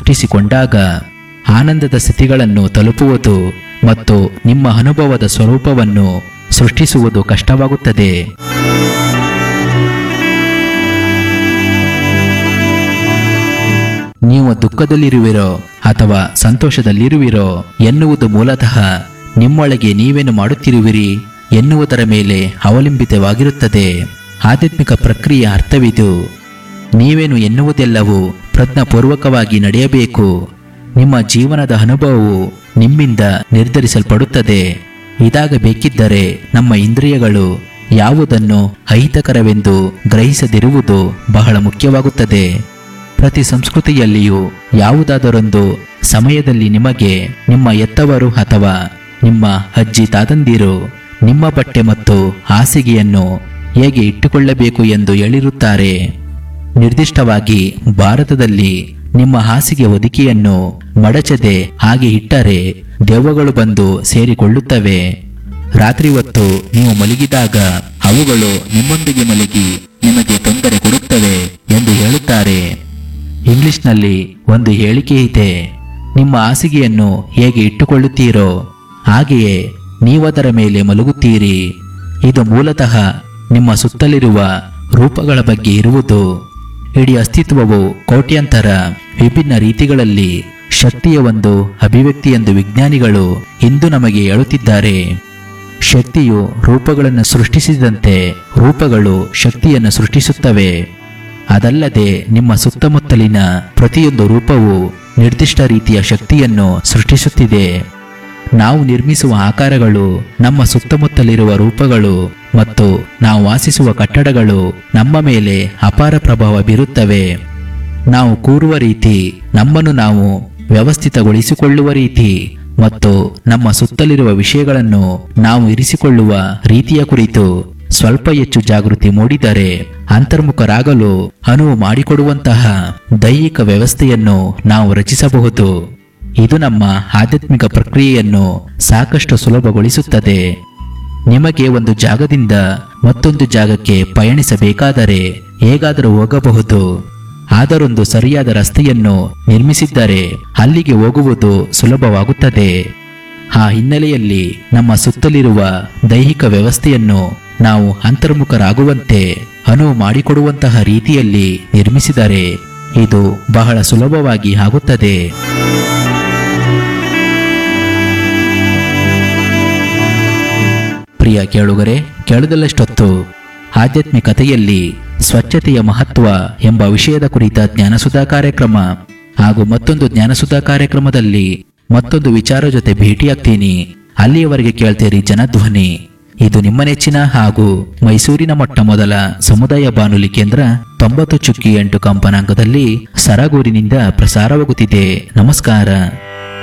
ಸೃಷ್ಟಿಸಿಕೊಂಡಾಗ ಆನಂದದ ಸ್ಥಿತಿಗಳನ್ನು ತಲುಪುವುದು ಮತ್ತು ನಿಮ್ಮ ಅನುಭವದ ಸ್ವರೂಪವನ್ನು ಸೃಷ್ಟಿಸುವುದು ಕಷ್ಟವಾಗುತ್ತದೆ. ನೀವು ದುಃಖದಲ್ಲಿರುವಿರೋ ಅಥವಾ ಸಂತೋಷದಲ್ಲಿರುವಿರೋ ಎನ್ನುವುದು ಮೂಲತಃ ನಿಮ್ಮೊಳಗೆ ನೀವೇನು ಮಾಡುತ್ತಿರುವಿರಿ ಎನ್ನುವುದರ ಮೇಲೆ ಅವಲಂಬಿತವಾಗಿರುತ್ತದೆ. ಆಧ್ಯಾತ್ಮಿಕ ಪ್ರಕ್ರಿಯೆಯ ಅರ್ಥವಿದು. ನೀವೇನು ಎನ್ನುವುದೆಲ್ಲವೂ ಪ್ರಜ್ಞಾಪೂರ್ವಕವಾಗಿ ನಡೆಯಬೇಕು. ನಿಮ್ಮ ಜೀವನದ ಅನುಭವವು ನಿಮ್ಮಿಂದ ನಿರ್ಧರಿಸಲ್ಪಡುತ್ತದೆ. ಇದಾಗಬೇಕಿದ್ದರೆ ನಮ್ಮ ಇಂದ್ರಿಯಗಳು ಯಾವುದನ್ನು ಅಹಿತಕರವೆಂದು ಗ್ರಹಿಸದಿರುವುದು ಬಹಳ ಮುಖ್ಯವಾಗುತ್ತದೆ. ಪ್ರತಿ ಸಂಸ್ಕೃತಿಯಲ್ಲಿಯೂ ಯಾವುದಾದರೊಂದು ಸಮಯದಲ್ಲಿ ನಿಮಗೆ ನಿಮ್ಮ ಎತ್ತವರು ಅಥವಾ ನಿಮ್ಮ ಅಜ್ಜಿ ತಾತಂದಿರು ನಿಮ್ಮ ಬಟ್ಟೆ ಮತ್ತು ಹಾಸಿಗೆಯನ್ನು ಹೇಗೆ ಇಟ್ಟುಕೊಳ್ಳಬೇಕು ಎಂದು ಹೇಳಿರುತ್ತಾರೆ. ನಿರ್ದಿಷ್ಟವಾಗಿ ಭಾರತದಲ್ಲಿ ನಿಮ್ಮ ಹಾಸಿಗೆ ಹೊದಿಕೆಯನ್ನು ಮಡಚದೆ ಹಾಗೆ ಇಟ್ಟರೆ ದೆವ್ವಗಳು ಬಂದು ಸೇರಿಕೊಳ್ಳುತ್ತವೆ. ರಾತ್ರಿ ಹೊತ್ತು ನೀವು ಮಲಗಿದಾಗ ಅವುಗಳು ನಿಮ್ಮೊಂದಿಗೆ ಮಲಗಿ ನಿಮಗೆ ತೊಂದರೆ ಕೊಡುತ್ತವೆ ಎಂದು ಹೇಳುತ್ತಾರೆ. ಇಂಗ್ಲಿಷ್ನಲ್ಲಿ ಒಂದು ಹೇಳಿಕೆ ಇದೆ, ನಿಮ್ಮ ಹಾಸಿಗೆಯನ್ನು ಹೇಗೆ ಇಟ್ಟುಕೊಳ್ಳುತ್ತೀರೋ ಹಾಗೆಯೇ ನೀವದರ ಮೇಲೆ ಮಲಗುತ್ತೀರಿ. ಇದು ಮೂಲತಃ ನಿಮ್ಮ ಸುತ್ತಲಿರುವ ರೂಪಗಳ ಬಗ್ಗೆ ಇರುವುದು. ಇಡೀ ಅಸ್ತಿತ್ವವು ಕೋಟ್ಯಾಂತರ ವಿಭಿನ್ನ ರೀತಿಗಳಲ್ಲಿ ಶಕ್ತಿಯ ಒಂದು ಅಭಿವ್ಯಕ್ತಿ ಎಂದು ವಿಜ್ಞಾನಿಗಳು ಇಂದು ನಮಗೆ ಹೇಳುತ್ತಿದ್ದಾರೆ. ಶಕ್ತಿಯು ರೂಪಗಳನ್ನು ಸೃಷ್ಟಿಸಿದಂತೆ ರೂಪಗಳು ಶಕ್ತಿಯನ್ನು ಸೃಷ್ಟಿಸುತ್ತವೆ. ಅದಲ್ಲದೆ ನಿಮ್ಮ ಸುತ್ತಮುತ್ತಲಿನ ಪ್ರತಿಯೊಂದು ರೂಪವು ನಿರ್ದಿಷ್ಟ ರೀತಿಯ ಶಕ್ತಿಯನ್ನು ಸೃಷ್ಟಿಸುತ್ತಿದೆ. ನಾವು ನಿರ್ಮಿಸುವ ಆಕಾರಗಳು ನಮ್ಮ ಸುತ್ತಮುತ್ತಲಿರುವ ರೂಪಗಳು ಮತ್ತು ನಾವು ವಾಸಿಸುವ ಕಟ್ಟಡಗಳು ನಮ್ಮ ಮೇಲೆ ಅಪಾರ ಪ್ರಭಾವ ಬೀರುತ್ತವೆ. ನಾವು ಕೂರುವ ರೀತಿ, ನಮ್ಮನ್ನು ನಾವು ವ್ಯವಸ್ಥಿತಗೊಳಿಸಿಕೊಳ್ಳುವ ರೀತಿ ಮತ್ತು ನಮ್ಮ ಸುತ್ತಲಿರುವ ವಿಷಯಗಳನ್ನು ನಾವು ಇರಿಸಿಕೊಳ್ಳುವ ರೀತಿಯ ಕುರಿತು ಸ್ವಲ್ಪ ಹೆಚ್ಚು ಜಾಗೃತಿ ಮೂಡಿದರೆ ಅಂತರ್ಮುಖರಾಗಲು ಅನುವು ಮಾಡಿಕೊಡುವಂತಹ ದೈಹಿಕ ವ್ಯವಸ್ಥೆಯನ್ನು ನಾವು ರಚಿಸಬಹುದು. ಇದು ನಮ್ಮ ಆಧ್ಯಾತ್ಮಿಕ ಪ್ರಕ್ರಿಯೆಯನ್ನು ಸಾಕಷ್ಟು ಸುಲಭಗೊಳಿಸುತ್ತದೆ. ನಿಮಗೆ ಒಂದು ಜಾಗದಿಂದ ಮತ್ತೊಂದು ಜಾಗಕ್ಕೆ ಪಯಣಿಸಬೇಕಾದರೆ ಹೇಗಾದರೂ ಹೋಗಬಹುದು. ಆದರೊಂದು ಸರಿಯಾದ ರಸ್ತೆಯನ್ನು ನಿರ್ಮಿಸಿದ್ದರೆ ಅಲ್ಲಿಗೆ ಹೋಗುವುದು ಸುಲಭವಾಗುತ್ತದೆ. ಆ ಹಿನ್ನೆಲೆಯಲ್ಲಿ ನಮ್ಮ ಸುತ್ತಲಿರುವ ದೈಹಿಕ ವ್ಯವಸ್ಥೆಯನ್ನು ನಾವು ಅಂತರ್ಮುಖರಾಗುವಂತೆ ಅನುವು ಮಾಡಿಕೊಡುವಂತಹ ರೀತಿಯಲ್ಲಿ ನಿರ್ಮಿಸಿದರೆ ಇದು ಬಹಳ ಸುಲಭವಾಗಿ ಆಗುತ್ತದೆ. ಪ್ರಿಯ ಕೇಳುಗರೆ, ಕೇಳದಲ್ಲಷ್ಟೊತ್ತು ಆಧ್ಯಾತ್ಮಿಕತೆಯಲ್ಲಿ ಸ್ವಚ್ಛತೆಯ ಮಹತ್ವ ಎಂಬ ವಿಷಯದ ಕುರಿತ ಜ್ಞಾನಸುಧಾ ಕಾರ್ಯಕ್ರಮ ಹಾಗೂ ಮತ್ತೊಂದು ಜ್ಞಾನಸುಧಾ ಕಾರ್ಯಕ್ರಮದಲ್ಲಿ ಮತ್ತೊಂದು ವಿಚಾರ ಜೊತೆ ಭೇಟಿಯಾಗ್ತೀನಿ. ಅಲ್ಲಿಯವರೆಗೆ ಕೇಳ್ತೀರಿ ಜನಧ್ವನಿ. ಇದು ನಿಮ್ಮ ನೆಚ್ಚಿನ ಹಾಗೂ ಮೈಸೂರಿನ ಮೊಟ್ಟ ಮೊದಲ ಸಮುದಾಯ ಬಾನುಲಿ ಕೇಂದ್ರ 90.8 ಕಂಪನಾಂಕದಲ್ಲಿ ಸರಗೂರಿನಿಂದ ಪ್ರಸಾರವಾಗುತ್ತಿದೆ. ನಮಸ್ಕಾರ.